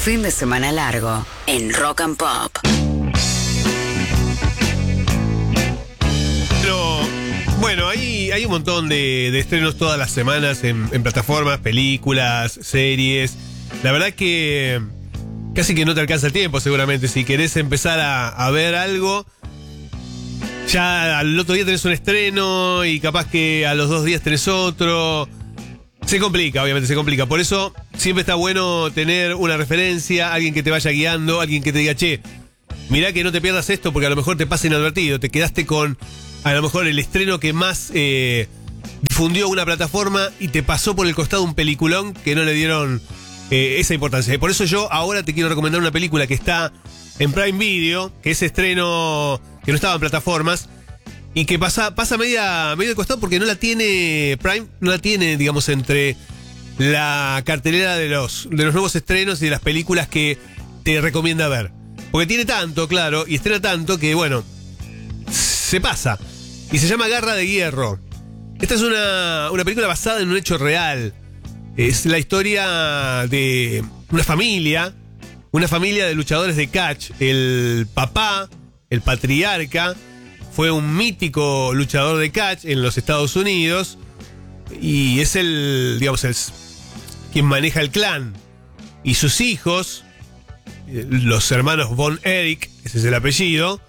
fin de semana largo en Rock and Pop. Pero, bueno, hay un montón de estrenos todas las semanas en plataformas, películas, series. La verdad que casi que no te alcanza el tiempo, seguramente. Si querés empezar a ver algo, ya al otro día tenés un estreno y capaz que a los 2 días tenés otro. Se complica, obviamente se complica. Por eso siempre está bueno tener una referencia, alguien que te vaya guiando, alguien que te diga, che, mirá que no te pierdas esto porque a lo mejor te pasa inadvertido. Te quedaste con a lo mejor el estreno que más difundió una plataforma y te pasó por el costado un peliculón que no le dieron esa importancia. Por eso yo ahora te quiero recomendar una película que está en Prime Video, que es estreno que no estaba en plataformas y que pasa medio de costado porque no la tiene Prime, no la tiene, digamos, entre la cartelera de los nuevos estrenos y de las películas que te recomienda ver. Porque tiene tanto, claro, y estrena tanto que, bueno, se pasa. Y se llama Garra de Hierro. Esta es una película basada en un hecho real. Es la historia de una familia de luchadores de catch. El papá, el patriarca, fue un mítico luchador de catch en los Estados Unidos y es quien maneja el clan. Y sus hijos, los hermanos Von Erich, ese es el apellido,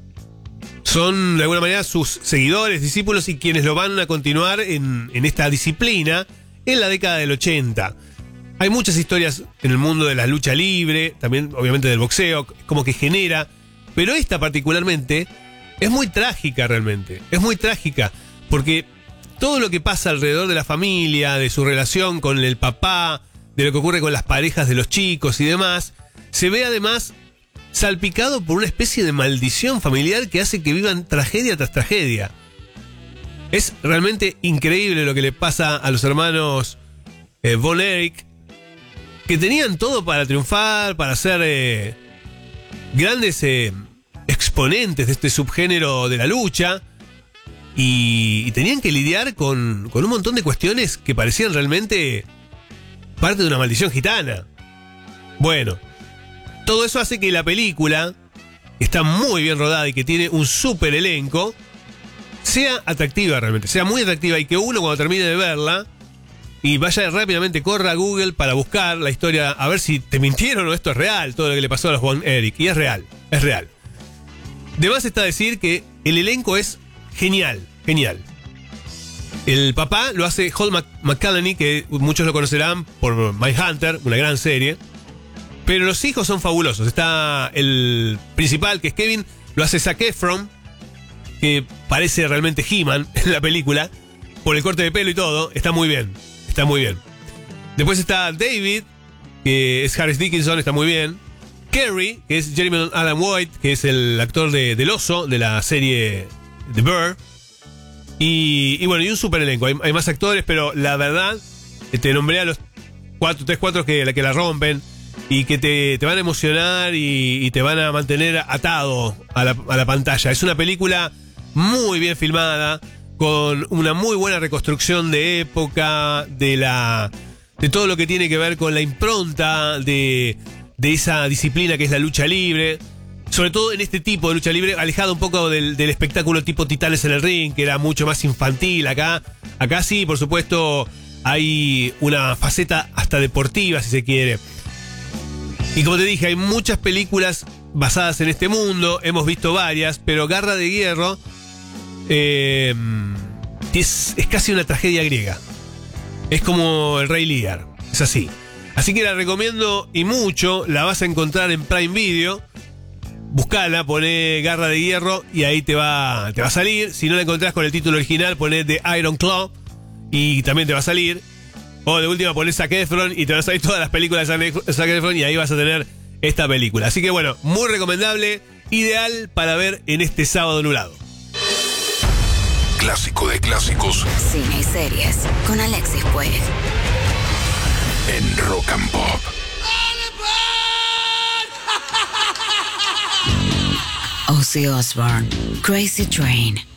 son de alguna manera sus seguidores, discípulos y quienes lo van a continuar en esta disciplina en la década del 80. Hay muchas historias en el mundo de la lucha libre, también obviamente del boxeo, como que genera, pero esta particularmente es muy trágica realmente, es muy trágica, porque todo lo que pasa alrededor de la familia, de su relación con el papá, de lo que ocurre con las parejas de los chicos y demás, se ve además salpicado por una especie de maldición familiar que hace que vivan tragedia tras tragedia. Es realmente increíble lo que le pasa a los hermanos Von Erich, que tenían todo para triunfar, para ser grandes exponentes de este subgénero de la lucha, y tenían que lidiar con un montón de cuestiones que parecían realmente parte de una maldición gitana. Bueno, todo eso hace que la película, que está muy bien rodada y que tiene un súper elenco, sea atractiva realmente, sea muy atractiva, y que uno cuando termine de verla y vaya rápidamente, corra a Google para buscar la historia, a ver si te mintieron o esto es real, todo lo que le pasó a los Von Erich. Y es real, es real. De más está decir que el elenco es genial, genial. El papá lo hace Holt McCallany, que muchos lo conocerán por Mindhunter, una gran serie. Pero los hijos son fabulosos. Está el principal, que es Kevin, lo hace Zac Efron, que parece realmente He-Man en la película, por el corte de pelo y todo. Está muy bien, está muy bien. Después está David, que es Harris Dickinson, está muy bien. Kerry, que es Jeremy Allen White, que es el actor del oso de la serie The Bear. Y bueno, y un super elenco. Hay más actores, pero la verdad, te nombré a los 4 que la rompen y que te van a emocionar y te van a mantener atado a la pantalla. Es una película muy bien filmada, con una muy buena reconstrucción de época, de todo lo que tiene que ver con la impronta de esa disciplina que es la lucha libre, sobre todo en este tipo de lucha libre, alejado un poco del espectáculo tipo Titanes en el Ring, que era mucho más infantil. Acá sí, por supuesto, hay una faceta hasta deportiva, si se quiere. Y como te dije, hay muchas películas basadas en este mundo, hemos visto varias, pero Garra de Hierro es casi una tragedia griega. Es como el Rey Lear, es así. Así que la recomiendo y mucho, la vas a encontrar en Prime Video. Buscala, poné Garra de Hierro y ahí te va a salir. Si no la encontrás con el título original, poné The Iron Claw y también te va a salir. O de última poné Zac Efron y te van a salir todas las películas de Zac Efron y ahí vas a tener esta película. Así que bueno, muy recomendable, ideal para ver en este sábado nublado. Clásico de clásicos. Cine y series con Alexis Puig. En Rock and Pop. Ozzy Osbourne, Crazy Train.